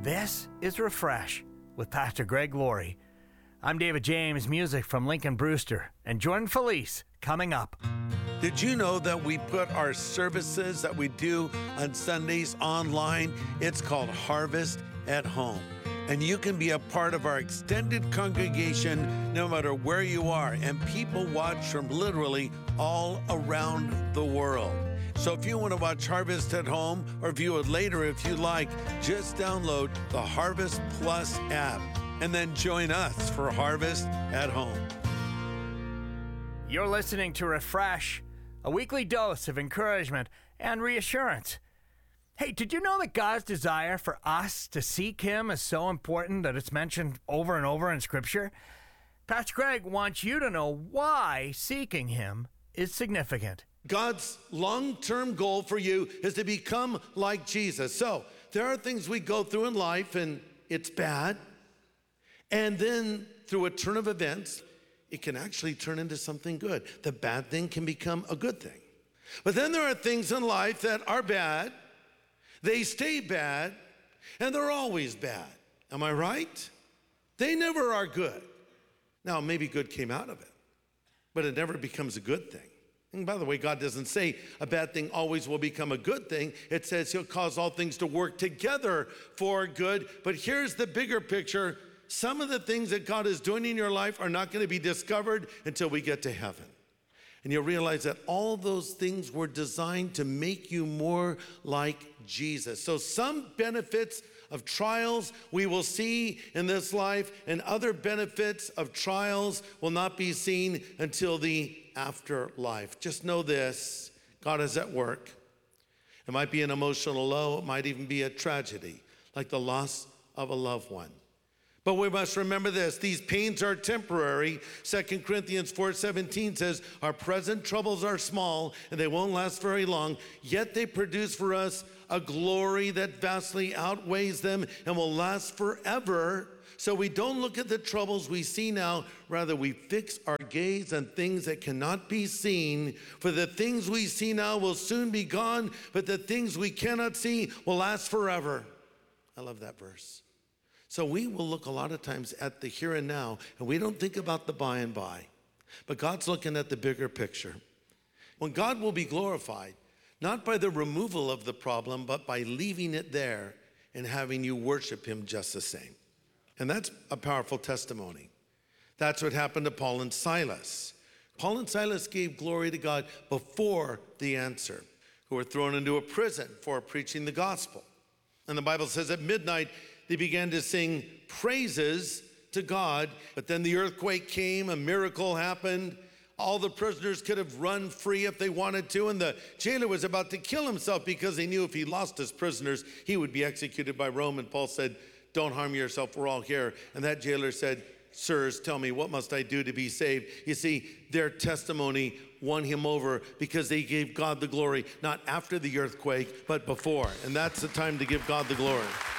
This is Refresh with Pastor Greg Laurie. I'm David James, music from Lincoln Brewster, and Jordan Felice coming up. Did you know that we put our services that we do on Sundays online? It's called Harvest at Home. And you can be a part of our extended congregation no matter where you are. And people watch from literally all around the world. So if you want to watch Harvest at Home or view it later if you like, just download the Harvest Plus app and then join us for Harvest at Home. You're listening to Refresh, a weekly dose of encouragement and reassurance. Hey, did you know that God's desire for us to seek Him is so important that it's mentioned over and over in Scripture? Pastor Greg wants you to know why seeking Him is significant. God's long-term goal for you is to become like Jesus. So there are things we go through in life and it's bad. And then through a turn of events, it can actually turn into something good. The bad thing can become a good thing. But then there are things in life that are bad. They stay bad, and they're always bad. Am I right? They never are good. Now, maybe good came out of it, but it never becomes a good thing. And by the way, God doesn't say a bad thing always will become a good thing. It says He'll cause all things to work together for good. But here's the bigger picture. Some of the things that God is doing in your life are not going to be discovered until we get to heaven. And you'll realize that all those things were designed to make you more like Jesus. So some benefits of trials we will see in this life, and other benefits of trials will not be seen until the afterlife. Just know this, God is at work. It might be an emotional low, it might even be a tragedy, like the loss of a loved one. But we must remember this, these pains are temporary. 2 Corinthians 4:17 says, our present troubles are small and they won't last very long, yet they produce for us a glory that vastly outweighs them and will last forever. So we don't look at the troubles we see now, rather we fix our gaze on things that cannot be seen. For the things we see now will soon be gone, but the things we cannot see will last forever. I love that verse. So we will look a lot of times at the here and now, and we don't think about the by and by. But God's looking at the bigger picture. When God will be glorified, not by the removal of the problem, but by leaving it there and having you worship Him just the same. And that's a powerful testimony. That's what happened to Paul and Silas. Paul and Silas gave glory to God before the answer, who were thrown into a prison for preaching the gospel. And the Bible says at midnight, they began to sing praises to God, but then the earthquake came, a miracle happened. All the prisoners could have run free if they wanted to, and the jailer was about to kill himself because he knew if he lost his prisoners, he would be executed by Rome. And Paul said, don't harm yourself, we're all here. And that jailer said, sirs, tell me, what must I do to be saved? You see, their testimony won him over because they gave God the glory, not after the earthquake, but before. And that's the time to give God the glory.